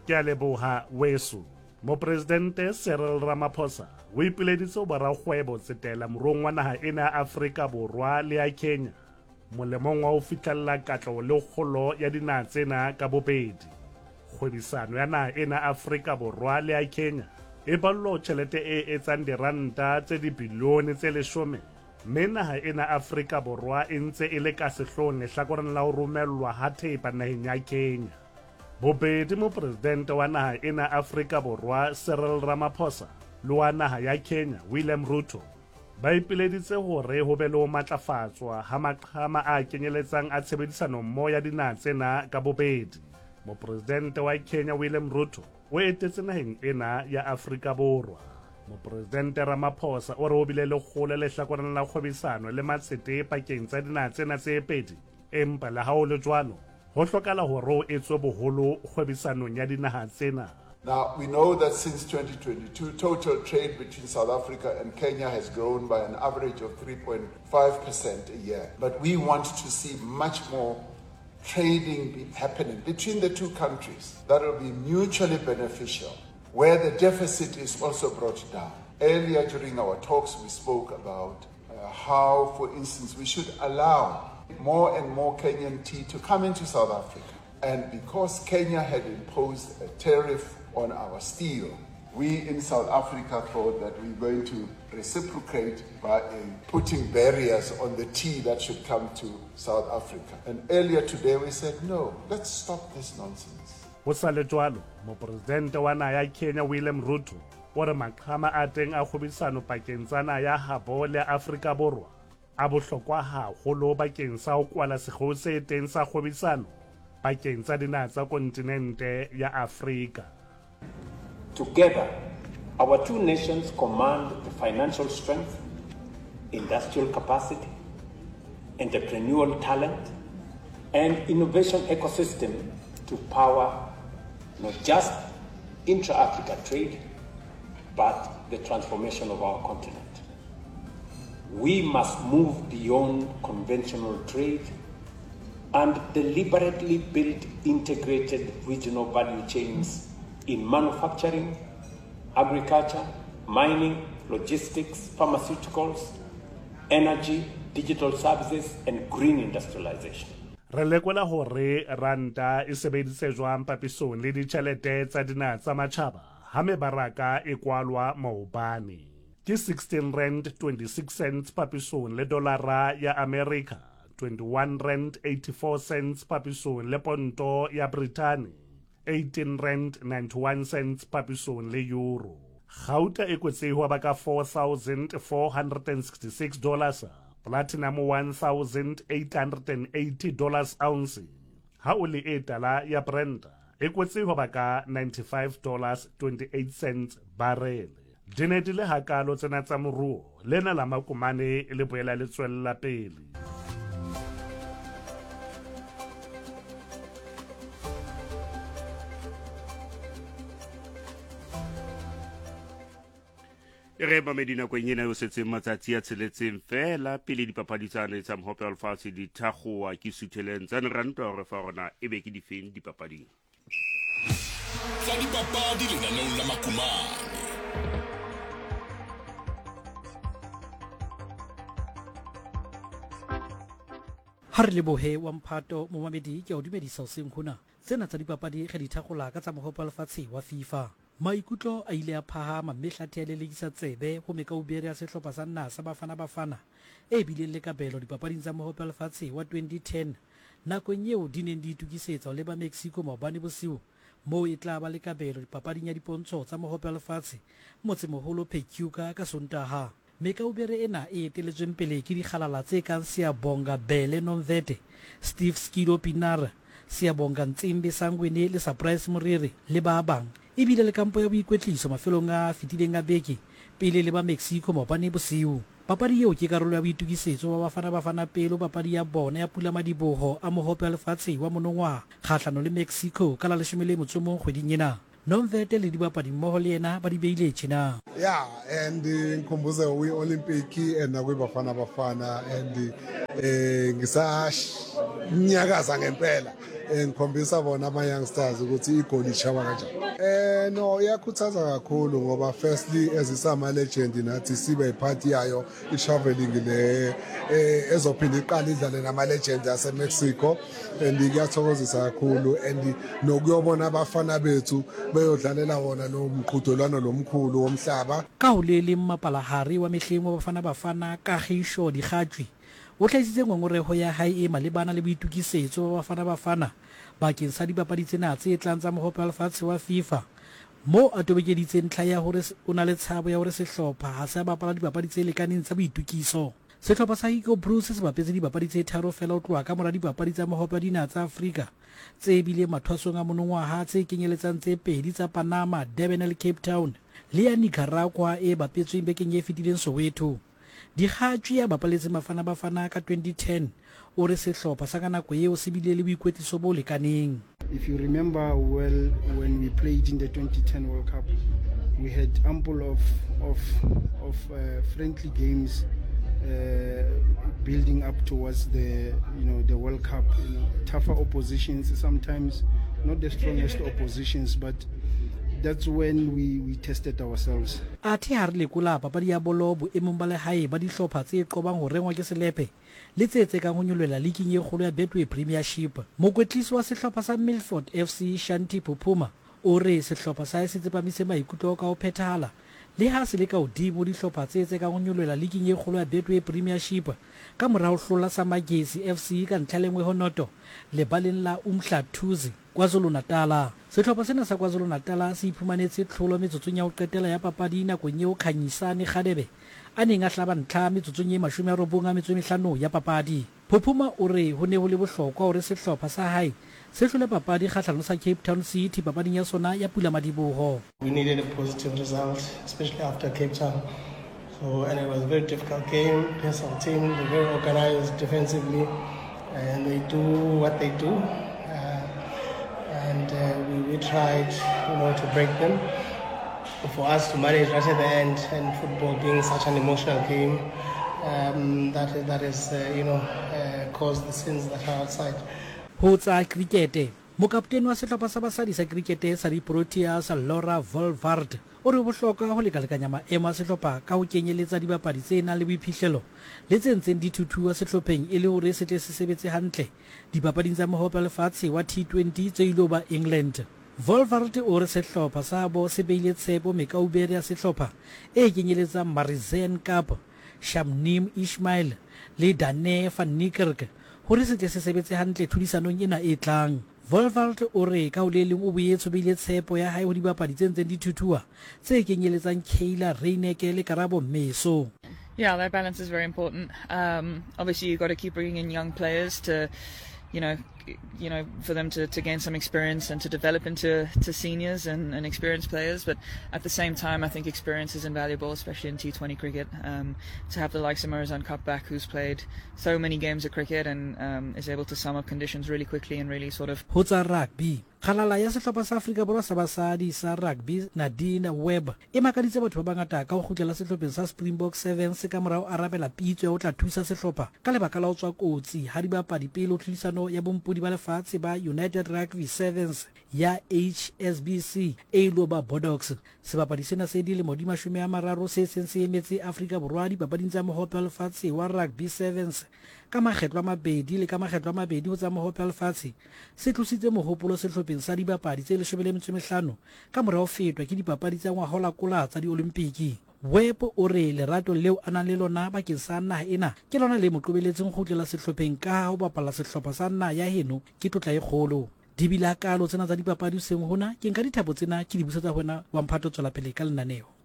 Ke a leboha weso. Mopresidente Cyril Ramaphosa o ipileditse ho borakgwebo tsetela morong wa naha ena ya Afrika Borwa le ya Kenya molemong wa ho fihlella katleho le kgolo ya dinaha tsena ka bobedi. Kgwebisano ya naha ena Afrika Borwa le ya Kenya e ballo tjhelete e etsang diranta tse dibilione tse 10, mme naha ena Afrika Borwa e ntse e le ka sehloohong lehlakoreng la ho romellwa ha thepa naheng ya Kenya. Bobedi mopresidente wa naha ena Afrika Borwa Cyril Ramaphosa le wa naha ya Kenya William Ruto ba ipileditse hore ho be le ho matlafatswa ha maqhama a kenyeletsang a tshebedisano mmoho ya dinaha tsena ka bobedi. Mopresidente wa Kenya William Ruto o etetse naheng ena ya Afrika Borwa. Mopresidente Ramaphosa o re ho bile le kgolo lehlakoreng la kgwebisano le matsete pakeng tsa dinaha tsena tse pedi, empa le ha ho le jwalo ho hlokala hore ho etswe boholo kgwebisanong ya dinaha tsena. Now, we know that since 2022, total trade between South Africa and Kenya has grown by an average of 3.5% a year. But we want to see much more trading happening between the two countries that will be mutually beneficial, where the deficit is also brought down. Earlier during our talks, we spoke about how, for instance, we should allow more and more Kenyan tea to come into South Africa. And because Kenya had imposed a tariff on our steel, we in South Africa thought that we were going to reciprocate by putting barriers on the tea that should come to South Africa. And earlier today we said, no, let's stop this nonsense. Ho sa le jwalo, mopresidente wa naha ya Kenya William Ruto o re maqhama a teng a kgwebisano pakeng tsa naha ya habo le Afrika Borwa a bohlokwa haholo bakeng sa ho kwala sekgeo se teng sa kgwebisano pakeng tsa dinaha tsa kontinente ya Afrika. Together, our two nations command the financial strength, industrial capacity, entrepreneurial talent, and innovation ecosystem to power not just intra-Africa trade, but the transformation of our continent. We must move beyond conventional trade and deliberately build integrated regional value chains in manufacturing, agriculture, mining, logistics, pharmaceuticals, energy, digital services, and green industrialization. Re lekola hore ranta e sebeditse jwang papisong le ditjhelete tsa dinaha tsa matjhaba ha mebaraka e kwalwa maobane. Ke 16 rand 26 cents papisong le dolara ya America, 21 rand 84 cents papisong le ponto ya Britain, 18 rand 91 cents papisong le euro. Gauta e kwetsehwa baka $4,466, platinum $1,880 ounce. Ha o le etala ya Brent e kwetsehwa baka $95.28 barrel. Dine di le hakalo tsena tsa moruo lena la makumane le boela le tswella pele. Re ba medina ko nyena yo setse matsatsi a tsheletseng fela pele dipapadi tsane tsa mohope wa lefatshe di thakgoa ke sutheleng tsa ranta hore fa rona e be ke difeng dipapading tsa dipapadi lenaneong la makumane. Ha re lebohe wa Mphato momamedi ke a o dumedisa hoseng hona tsena tsa dipapadi ge di thakgola ka tsa mohope wa lefatshe wa FIFA. Maikutlo a ile a phahama mme hlathe a lelekisa tsebe ho mekaubere ya sehlopha sa naha sa Bafana e bileng le kabelo dipapading tsa mohope wa lefatshe wa 2010 nakong eo di neng di itukisetsa ho leba Mexico maobane bosiu moo e tla ba le kabelo dipapading ya dipontsho tsa mohope wa lefatshe motsemoholo Pecuca ka Sontaha. Mekaubere ena e eteletsweng pele ke dikgalala tse kang Siyabonga Bele Nomvete, Steve Skido Pinara, Siyabonga Ntsimbi Sangwene le Surprise Moriri le ba bang. Ebile le kampo ya boikwetliso mafelong a fitileng a beke pele le ba Mexico maobane bosiu. Papadi eo ke karolo ya boitukisetso ba Bafana pelo papadi ya bona ya Pula Madiboho a mohope wa lefatshe wa monongwa kgahlano le Mexico ka la 11 kgweding ena. Nomvete le dibapadi mmoho le yena ba di beile tjena. Yeah, and ngikhumbuza we Olympic and nakwe Bafana and ngisanyakaza ngempela ngikhombisa bona ama-youngsters ukuthi igoli ishawa kanjani. No, iyakhuthaza kakhulu ngoba firstly ezisama-legend nathi sibe yiphathi yayo i-traveling le ezophinda iqala idlale nama-legend ase-Mexico, and kuyathokozisa kakhulu, and nokuyobona abafana bethu beyodlalela wona lo mqhudelwano lomkhulu womhlaba. Ka ho le mmapalahare wa mehleng wa bafana Kagiso Dikgatšwi o tlhaisitse ngongoreho ya hae e malebana le boitukisetso ba bafana bakeng sa dipapadi tsena tse tlang tsa mohope wa lefatshe wa FIFA, mo a tobekeditse ntlha ya hore o na le tshabo ya hore sehlopha ha se bapala dipapadi tse lekaneng tsa boitukiso. Sehlopha sa Hugo Broos se bapetse dipapadi tse tharo fela ho tloha ka mora dipapadi tsa mohope wa dinaha tsa Afrika tse bile mathwasong a monongwaha tse kenyeletsang tse pedi tsa Panama, Durban le Cape Town, le ya Nicaragua e bapetsweng bekeng e fetileng Soweto. Dikgatšwi ya bapaletse bafana ka 2010 o re sehlopha sa ka nako eo se bile le boikwetliso bo lekaneng. If you remember well, when we played in the 2010 World Cup, we had ample of friendly games building up towards the World Cup. Tougher oppositions, sometimes not the strongest oppositions, but that's when we tested ourselves. Athe ha re lekola papadi ya bolo boemong ba lehae ba dihlopha tse qobang ho rengwa ke selepe le tse kang ho nyollela leagueng e kgolo ya Betway Premiership. Mokwetlisi wa sehlopha sa Milford FC Shanti Pupuma o re sehlopha sa se tsepamise maikutlo ka ho phethahala le ha se le ka hodimo dihlopha tse kang ho nyollela leagueng e kgolo ya Betway Premiership ka morao hlola sa Magesi FC ka ntlha lengwe ho noto le baleng la Umhlathuzi KwaZulu-Natal. Sehlopha sena sa KwaZulu-Natal se iphumanetse tlholo metsotsong ya ho qetela ya papadi nakong eo Khanyisane Khadebe a neng a hlaba ntlha metsotsong e 95 ya papadi. Phuphuma o re ho ne ho le bohlokwa hore sehlopha sa hae se hlole papadi kgahlano sa Cape Town City papading ya sona ya Pula Madiboho. We needed a positive result, especially after Cape Town. And it was a very difficult game against our team. They're very organized defensively, and they do what they do. We tried, to break them. For us to manage right at the end, and football being such an emotional game, that is, caused the sins that are outside. Ho tsa cricket, mokaptene wa sehlopha sa basadi sa cricket sa di-Proteas Laura Volvard o re bohlokwa ho lekalekanya maemo a sehlopha ka ho kenyeletsa dibapadi tse nang le boiphihlelo le tse ntseng di thuthuwa sehlopheng e le hore se tle se sebetse hantle dipapading tsa mohope wa lefatshe wa T20 tse ilo ba England. Volvard o re sehlopha sa bo se beile tshepo mekaubere ya sehlopha e kenyeletsang Marizen Cup, Shamnim Ismail le Dane van Niekerk hore se tle se sebetse hantle thudisanong ena e tlang. Volvard o re ka ho le leng o boetse beile tshepo ya hae ho dibapadi tse ntseng di thuthuwa tse kenyeletsang Kayla Reineke le Karabo Meso. Yeah, that balance is very important. Obviously, you've got to keep bringing in young players to, for them to gain some experience and to develop into seniors and experienced players. But at the same time, I think experience is invaluable, especially in T20 cricket. To have the likes of Marizan Cup back, who's played so many games of cricket and is able to sum up conditions really quickly and really sort of. Hotsa rugby. Khalala ya sehlopha sa Afrika Borwa sa basadi sa rugby Nadine Webb e makaditse batho ba bangata ka ho kgutlela sehlopheng sa Springbok Sevens ka morao arabela pitso ya ho tla thusa sehlopha ka lebaka la ho tswa kotsi ha dibapadi pele ho tlhodisano ya bompodi ba lefatshe ba United Rugby Sevens ya HSBC e lo ba Bodox. Sebapadi sena se di le modima 30 se seng se emetse Afrika Borwa dipapading tsa mohope wa lefatshe wa Rugby Sevens ka makgetlo a mabedi le ka makgetlo a mabedi ho tsa mohope wa lefatshe se tlositse mohopolo sehlopheng sa dibapadi tse 15 ka morao fetwa ke dipapadi tsa ngwahola kola tsa di-Olimpiki. Webb o re lerato leo a nang le lona bakeng sa naha ena ke lona le mo qobeletseng kgutlela sehlopheng ka ho bapala sehlopha sa naha ya heno ke tlotla e kgolo. Dibila kalo tsena tsa dipapadi seng hona ke nka dithapo tsena ke di busetsa hona wa Mphato tswela pele ka lenaneo.